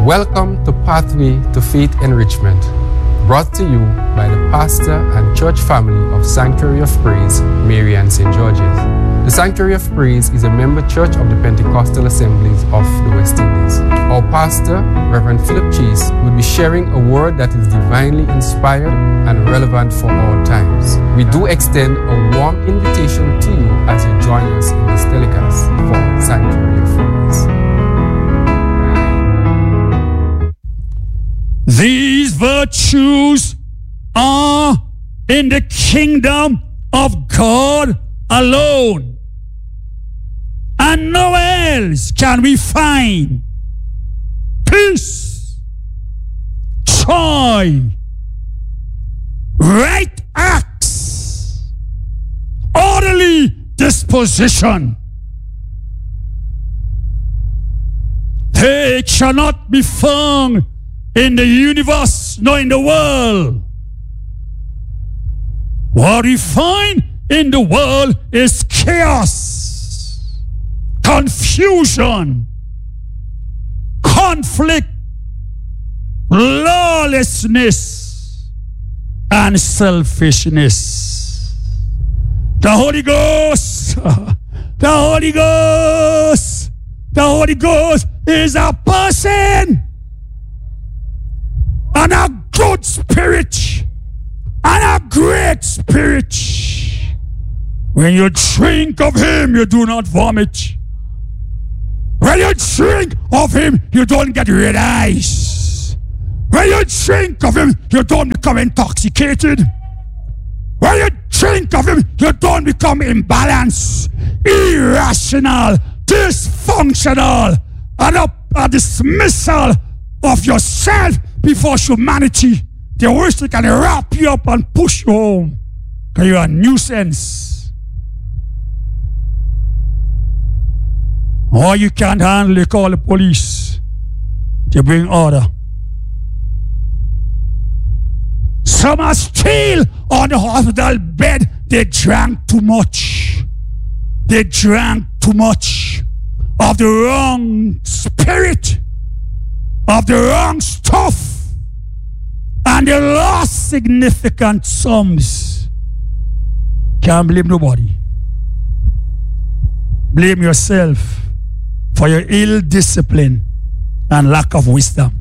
Welcome to Pathway to Faith Enrichment, brought to you by the pastor and church family of Sanctuary of Praise, Marian St. George's. The Sanctuary of Praise is a member church of the Pentecostal Assemblies of the West Indies. Our pastor, Reverend Philip Chase, will be sharing a word that is divinely inspired and relevant for all times. We do extend a warm invitation to you as you join us in this telecast for Sanctuary of Praise. These virtues are in the kingdom of God alone, and nowhere else can we find peace, joy, right acts, orderly disposition. They cannot be found in the universe nor in the world. What we find in the world is chaos, confusion, conflict, lawlessness, and selfishness. The Holy Ghost, the Holy Ghost, the Holy Ghost is a person and a good spirit and a great spirit. When you drink of him, you do not vomit. When you drink of him, you don't get red eyes. When you drink of him, you don't become intoxicated. When you drink of him, you don't become imbalanced, irrational, dysfunctional, and a dismissal of yourself before humanity. They wish they can wrap you up and push you home because you're a nuisance. Or you can't handle it, call the police to bring order. Some are still on the hospital bed. They drank too much. They drank too much of the wrong spirit, of the wrong stuff, and they lost significant sums. Can't blame nobody. Blame yourself for your ill discipline and lack of wisdom.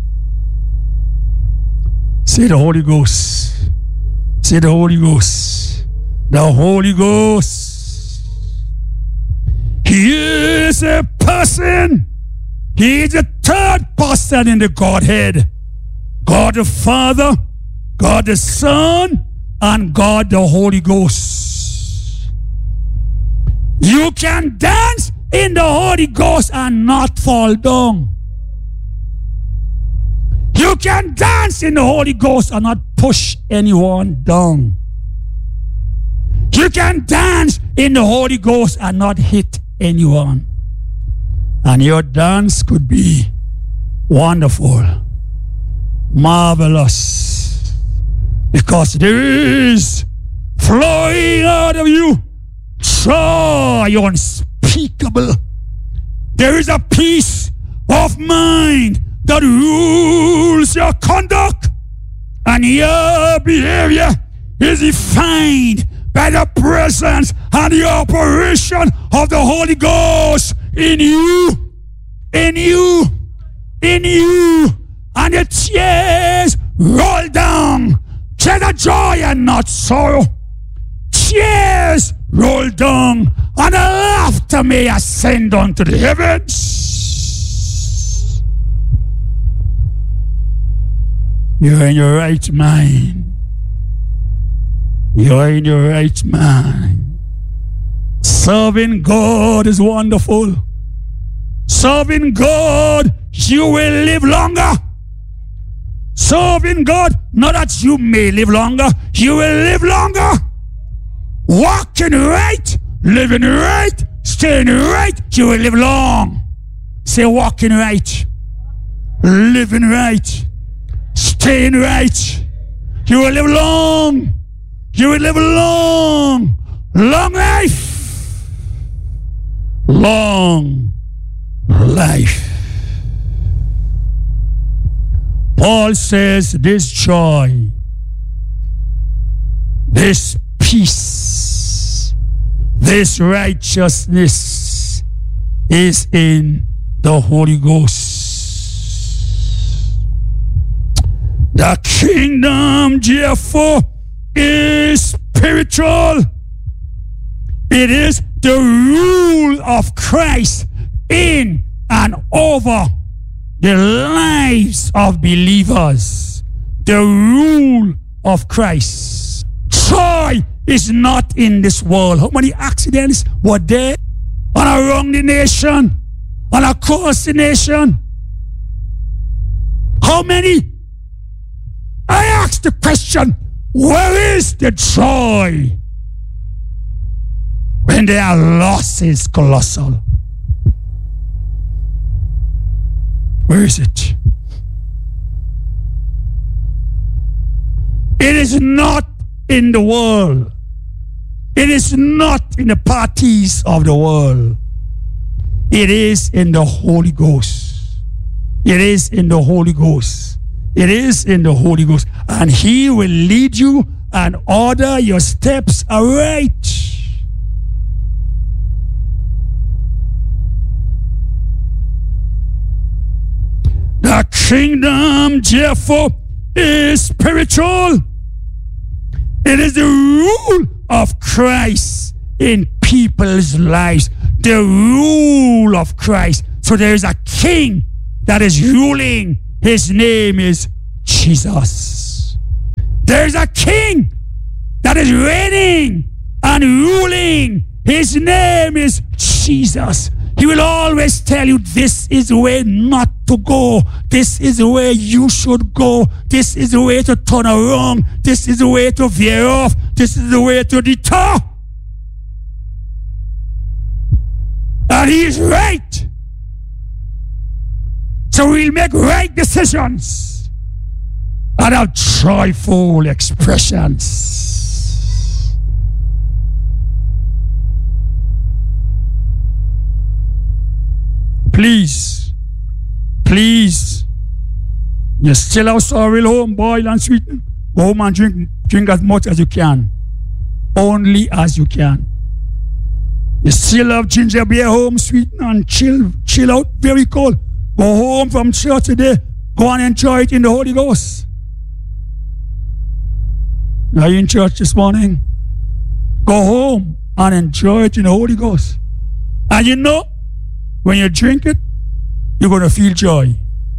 Say the Holy Ghost. Say the Holy Ghost. The Holy Ghost. He is a person. He is the third person in the Godhead. God the Father, God the Son, and God the Holy Ghost. You can dance in the Holy Ghost and not fall down. You can dance in the Holy Ghost and not push anyone down. You can dance in the Holy Ghost and not hit anyone. And your dance could be wonderful, marvelous, because there is flowing out of you joy unspeakable. There is a peace of mind that rules your conduct, and your behavior is defined by the presence and the operation of the Holy Ghost in you, in you, in you. And the tears roll down. Tears of joy and not sorrow. Tears roll down, and the laughter may ascend unto the heavens. You're in your right mind. You're in your right mind. Serving God is wonderful. Serving God, you will live longer. Serving God, not that you may live longer, you will live longer. Walking right, living right, staying right, you will live long. Say walking right, living right, staying right. You will live long. You will live long. Long life. Long life. Paul says this joy, this peace, this righteousness is in the Holy Ghost. The kingdom, therefore, is spiritual. It is the rule of Christ in and over the lives of believers. The rule of Christ. Joy is not in this world. How many accidents were there all around the nation, all across the nation? How many? I ask the question, where is the joy when their loss is colossal? Where is it? It is not in the world. It is not in the parties of the world. It is in the Holy Ghost. It is in the Holy Ghost. It is in the Holy Ghost. And He will lead you and order your steps aright. The kingdom, therefore, is spiritual. It is the rule of Christ in people's lives. The rule of Christ. So there is a king that is ruling. His name is Jesus. There is a king that is reigning and ruling. His name is Jesus. He will always tell you, this is the way not to go. This is the way you should go. This is the way to turn around. This is the way to veer off. This is the way to detour. And He is right. So we'll make right decisions and have joyful expressions. Please, you still have sorrel home, boil and sweeten. Go home and drink as much as you can. Only as you can. You still have ginger beer home, sweeten and chill out, very cold. Go home from church today. Go and enjoy it in the Holy Ghost. Are you in church this morning? Go home and enjoy it in the Holy Ghost. And you know, when you drink it, you're going to feel joy.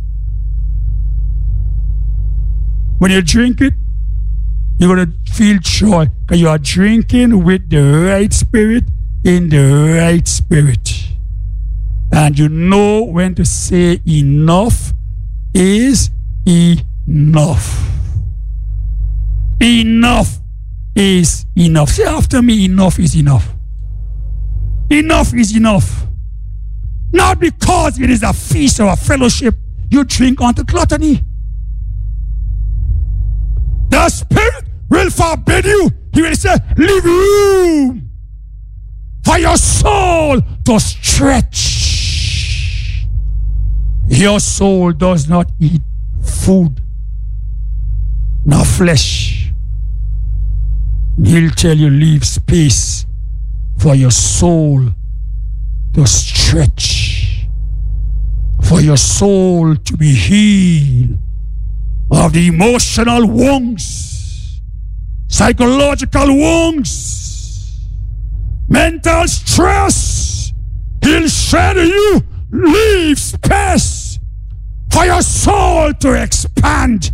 When you drink it, you're going to feel joy because you are drinking with the right spirit in the right spirit. And you know when to say enough is enough. Enough is enough. Say after me, enough is enough. Enough is enough. Not because it is a feast or a fellowship you drink unto gluttony. The Spirit will forbid you. He will say, leave room for your soul to stretch. Your soul does not eat food nor flesh. He'll tell you, leave space for your soul to stretch, for your soul to be healed of the emotional wounds, psychological wounds, mental stress. He'll say to you, leave space for your soul to expand.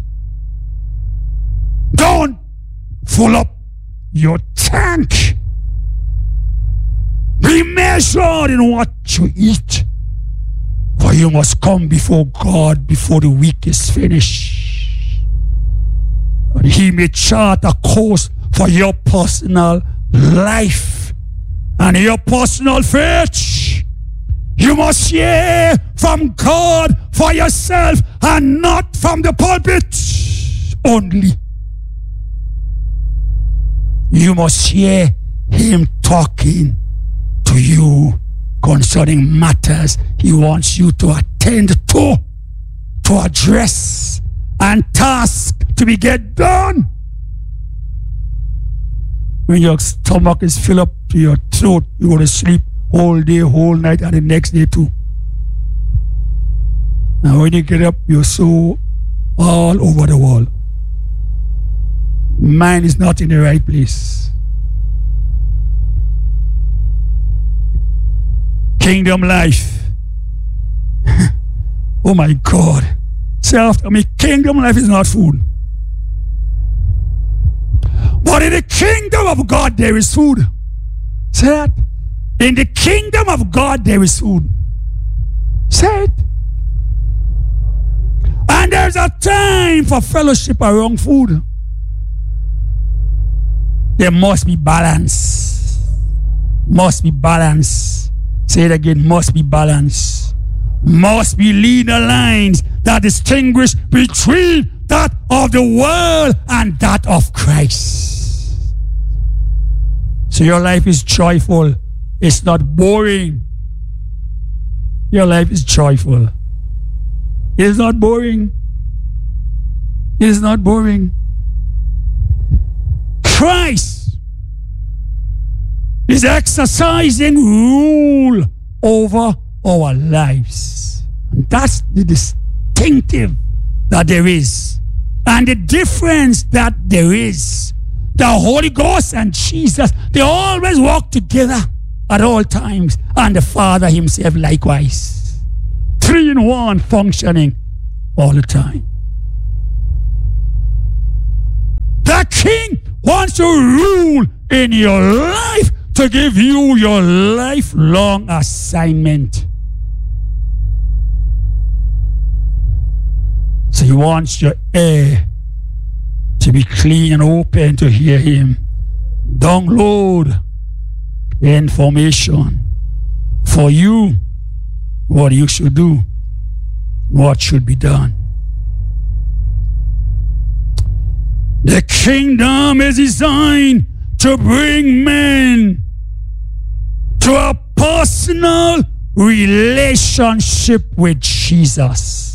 Don't fill up your tank. Be measured in what you eat, for you must come before God before the week is finished. And He may chart a course for your personal life and your personal faith. You must hear from God for yourself and not from the pulpit only. You must hear Him talking to you concerning matters He wants you to attend to address and tasks to be get done. When your stomach is filled up to your throat, you go to sleep all day, whole night, and the next day too. And when you get up, you're so all over the wall. Mind is not in the right place. Kingdom life. Oh my God. Say after me, kingdom life is not food. But in the kingdom of God, there is food. Say that. In the kingdom of God, there is food. Say it. And there's a time for fellowship around food. There must be balance. Must be balance. Say it again. Must be balance. Must be leader lines that distinguish between that of the world and that of Christ. So your life is joyful. It's not boring. Your life is joyful. It is not boring. It is not boring. Christ is exercising rule over our lives. And that's the distinctive that there is. And the difference that there is. The Holy Ghost and Jesus, they always walk together at all times. And the Father himself likewise. 3 in 1 functioning all the time. The King wants to rule in your life to give you your lifelong assignment. So he wants your ear to be clean and open to hear him. Download information for you, what you should do, what should be done. The kingdom is designed to bring men to a personal relationship with Jesus.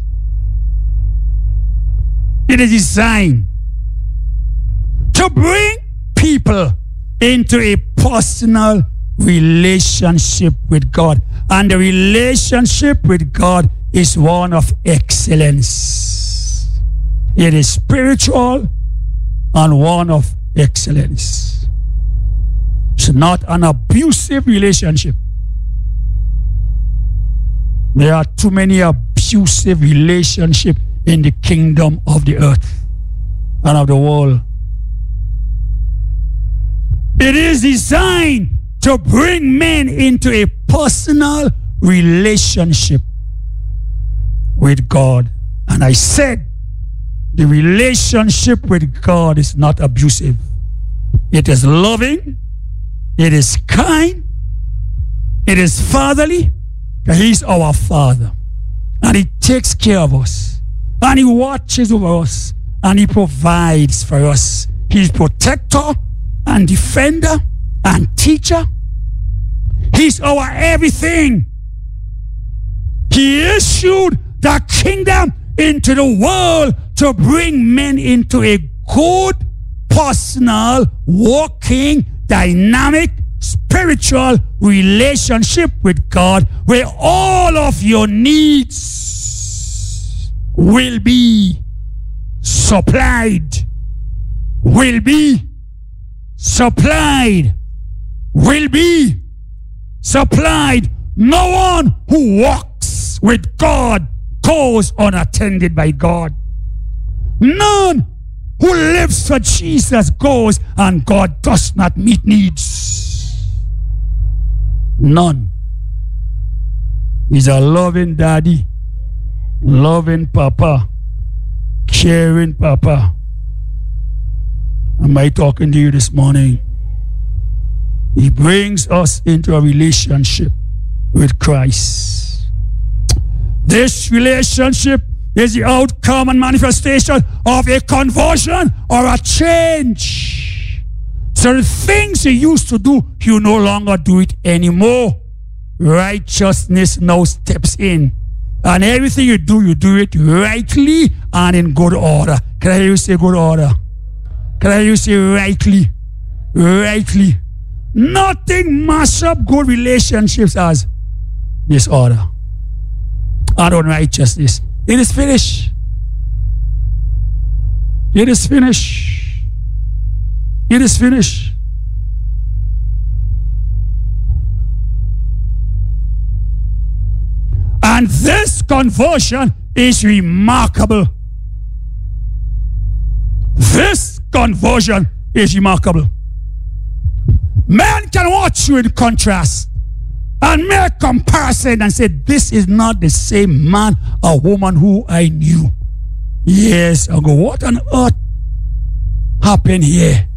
It is designed to bring people into a personal relationship with God. And the relationship with God is one of excellence. It is spiritual and one of excellence. It's not an abusive relationship. There are too many abusive relationships in the kingdom of the earth and of the world. It is designed to bring men into a personal relationship with God. And I said, the relationship with God is not abusive. It is loving. It is kind. It is fatherly. He's our Father. And he takes care of us. And he watches over us. And he provides for us. He's protector and defender and teacher. He's our everything. He issued the kingdom into the world to bring men into a good, personal, walking, dynamic, spiritual relationship with God, where all of your needs will be supplied. Will be supplied. Will be supplied. No one who walks with God goes unattended by God. None who lives for Jesus goes and God does not meet needs. None. He's a loving daddy, loving papa, caring papa. Am I talking to you this morning? He brings us into a relationship with Christ. This relationship is the outcome and manifestation of a conversion or a change. So the things you used to do, you no longer do it anymore. Righteousness now steps in And everything you do it rightly and in good order. Can I hear you say good order? Can I hear you say rightly? Rightly. Nothing mash up good relationships as disorder and unrighteousness. It is finished. It is finished. It is finished. And this conversion is remarkable. This conversion is remarkable. Men can watch you in contrast and make comparison and say, this is not the same man or woman who I knew years ago. What on earth happened here?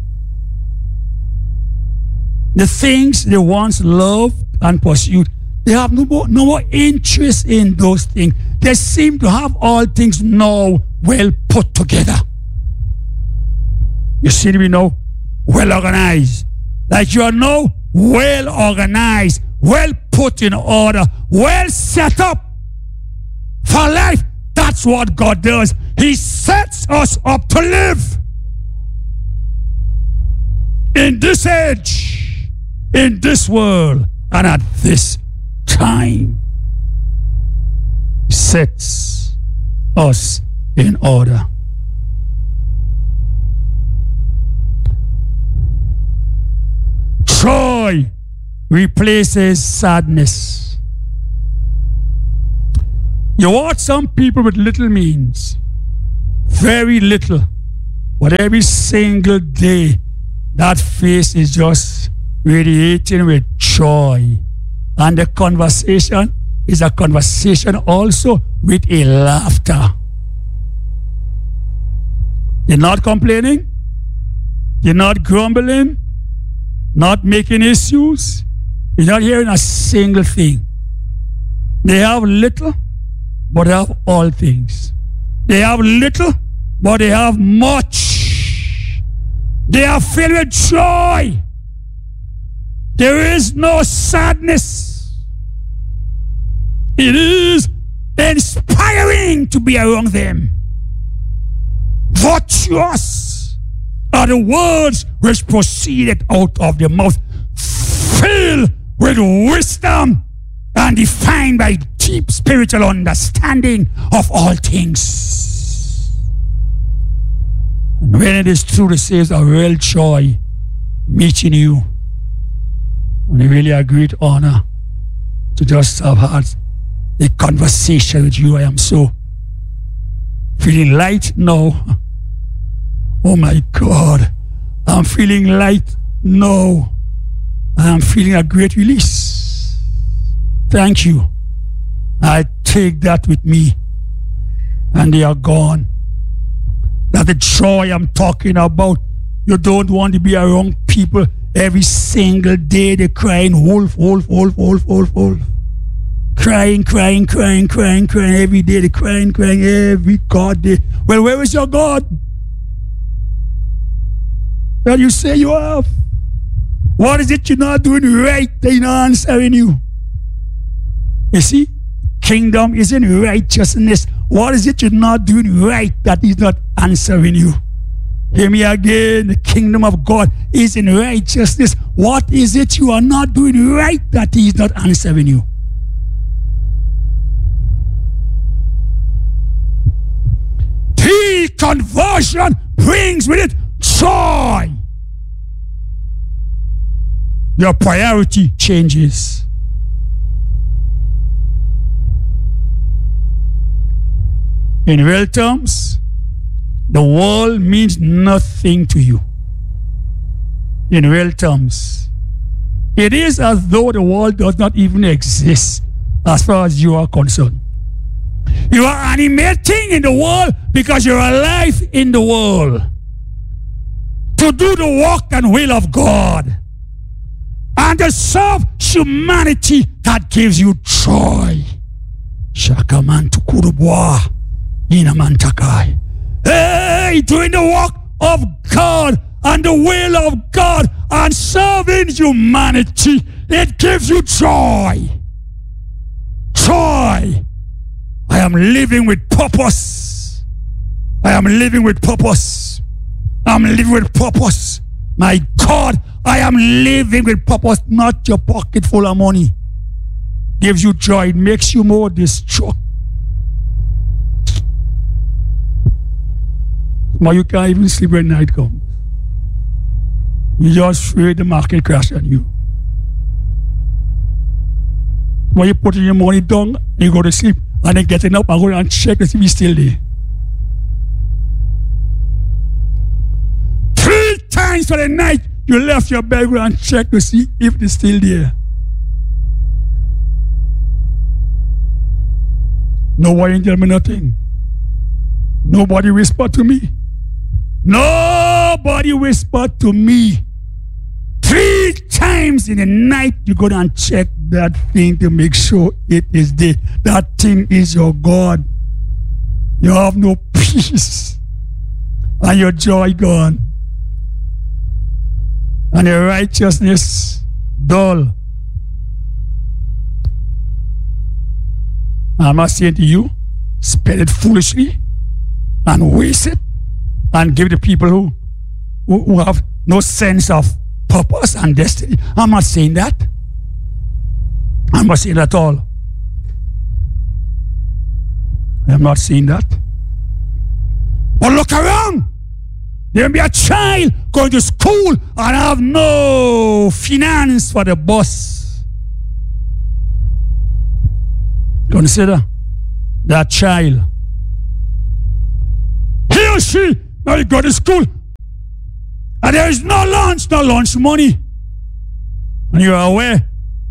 The things they once loved and pursued, they have no more interest in those things. They seem to have all things now well put together. You see me now? Well organized. Like you are now well organized, well put in order, well set up for life. That's what God does. He sets us up to live in this age, in this world, and at this time. He sets us in order. Joy replaces sadness. You watch some people with little means, very little, but every single day that face is just radiating with joy. And the conversation is a conversation also with a laughter. They're not complaining, they're not grumbling, not making issues. You're not hearing a single thing. They have little, but they have all things. They have little, but they have much. They are filled with joy. There is no sadness. It is inspiring to be around them. Virtuous are the words which proceeded out of their mouth, filled with wisdom and defined by deep spiritual understanding of all things. And when it is true, it says a real joy meeting you. And it really a great honor to just have had a conversation with you. I am so feeling light now. Oh my God, I'm feeling light now. I am feeling a great release. Thank you. I take that with me. And they are gone. That's the joy I'm talking about. You don't want to be around people every single day. They're crying, wolf, wolf, wolf, wolf, wolf, wolf. Crying, crying, crying, crying, crying. Every day they're crying, crying, every God day. Well, where is your God? Well, you say you have. What is it you're not doing right? They're not answering you. You see, kingdom is in righteousness. What is it you're not doing right that He's not answering you? Hear me again. The kingdom of God is in righteousness. What is it you are not doing right that He is not answering you? The conversion brings with it joy. Your priority changes. In real terms, the world means nothing to you. In real terms, it is as though the world does not even exist as far as you are concerned. You are animating in the world because you're alive in the world to do the work and will of God and to serve humanity that gives you joy. Shakaman tukurubwa inamantakai. Hey, doing the work of God and the will of God and serving humanity, it gives you joy. Joy. I am living with purpose. I am living with purpose. I'm living with purpose. My God, I am living with purpose, not your pocket full of money. Gives you joy, it makes you more destructive. But you can't even sleep when night comes. You just afraid the market crash on you. When you put your money down, you go to sleep, and then getting up and go and check to see if it's still there. 3 times for the night, you left your bed and check to see if it's still there. Nobody tell me nothing. Nobody whispered to me. Nobody whispered to me. 3 times in the night, you go down and check that thing to make sure it is there. That thing is your God. You have no peace. And your joy gone. And your righteousness dull. I'm not saying to you, spend it foolishly and waste it and give it to people who have no sense of purpose and destiny. I'm not saying that. I'm not saying that at all. I'm not saying that. But look around. There may be a child going to school and have no finance for the bus. Consider that child. He or she may go to school and there is no lunch money. And you are aware